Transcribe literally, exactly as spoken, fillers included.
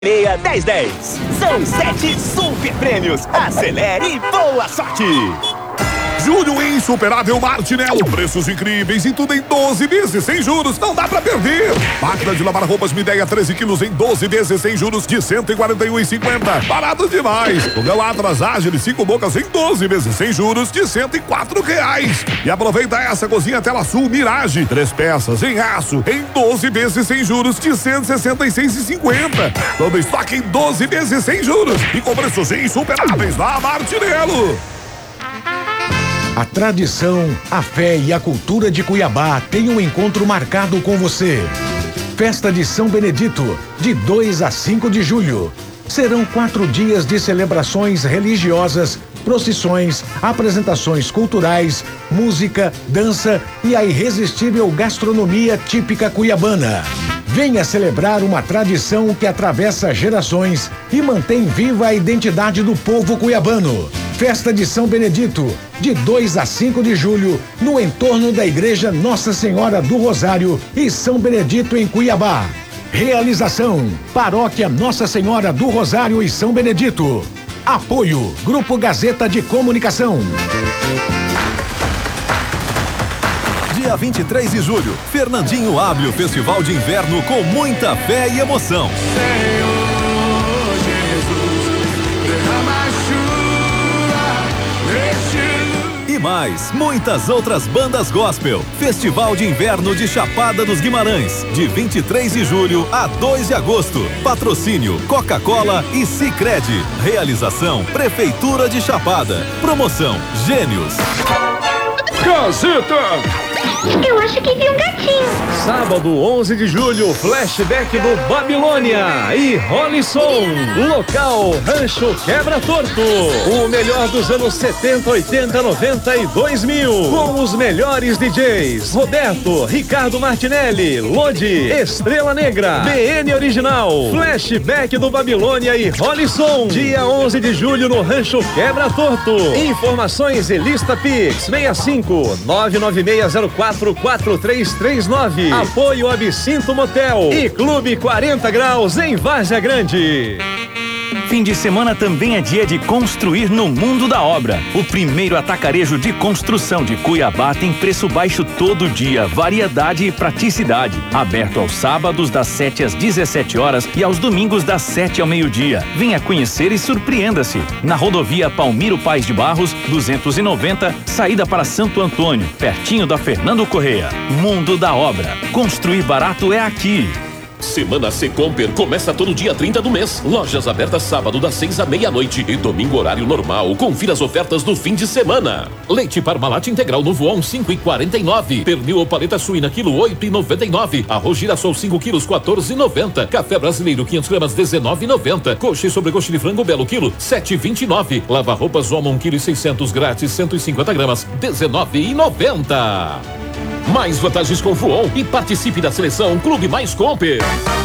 meia dez dez. São sete super prêmios. Acelere e boa sorte! Julho insuperável Martinello. Preços incríveis e tudo em doze vezes sem juros. Não dá pra perder. Máquina de lavar roupas Midea treze quilos em doze vezes sem juros de cento e quarenta e um reais e cinquenta centavos. Barato demais. Fogão Atlas Ágil cinco bocas em doze vezes sem juros de cento e quatro reais. E aproveita essa cozinha Tela Sul Mirage. Três peças em aço em doze vezes sem juros de cento e sessenta e seis reais e cinquenta centavos. Todo estoque em doze vezes sem juros e com preços insuperáveis na Martinello. A tradição, a fé e a cultura de Cuiabá têm um encontro marcado com você. Festa de São Benedito, de dois a cinco de julho. Serão quatro dias de celebrações religiosas, procissões, apresentações culturais, música, dança e a irresistível gastronomia típica cuiabana. Venha celebrar uma tradição que atravessa gerações e mantém viva a identidade do povo cuiabano. Festa de São Benedito, de dois a cinco de julho, no entorno da Igreja Nossa Senhora do Rosário e São Benedito em Cuiabá. Realização: Paróquia Nossa Senhora do Rosário e São Benedito. Apoio: Grupo Gazeta de Comunicação. Dia vinte e três de julho, Fernandinho abre o Festival de Inverno com muita fé e emoção. Senhor Jesus, derrama chuva. E mais, muitas outras bandas gospel. Festival de Inverno de Chapada dos Guimarães, de vinte e três de julho a dois de agosto. Patrocínio Coca-Cola e Sicredi. Realização Prefeitura de Chapada. Promoção Gênios. Gazeta. Eu acho que vi um gatinho. Sábado, onze de julho, flashback do Babilônia e Rolisson. Local, Rancho Quebra Torto. O melhor dos anos setenta, oitenta, noventa e dois mil. Com os melhores D Js. Roberto, Ricardo Martinelli, Lodi, Estrela Negra, B N Original. Flashback do Babilônia e Rolisson. Dia onze de julho no Rancho Quebra Torto. Informações e lista Pix seis cinco nove nove seis zero quatro quatro três três nove. Apoio Absinto Motel e Clube quarenta graus em Várzea Grande. Fim de semana também é dia de construir no Mundo da Obra. O primeiro atacarejo de construção de Cuiabá tem preço baixo todo dia, variedade e praticidade. Aberto aos sábados das sete às dezessete horas e aos domingos das sete ao meio-dia. Venha conhecer e surpreenda-se. Na rodovia Palmiro Paes de Barros, duzentos e noventa, saída para Santo Antônio, pertinho da Fernando Correia. Mundo da Obra. Construir barato é aqui. Semana Secomper começa todo dia trinta do mês. Lojas abertas sábado das seis à meia-noite e domingo horário normal. Confira as ofertas do fim de semana. Leite Parmalat integral no Voon cinco e quarenta e nove. Pernil ou paleta suína quilo oito e noventa e nove. Arroz girassol cinco quilos quatorze e noventa. Café brasileiro quinhentos gramas dezenove e noventa. Coxa e sobrecoxa de frango belo quilo sete e vinte e nove. Lava roupas Oma um quilo e seiscentos grátis cento e cinquenta gramas dezenove e noventa. Mais vantagens com Voon e participe da seleção Clube Mais Comper.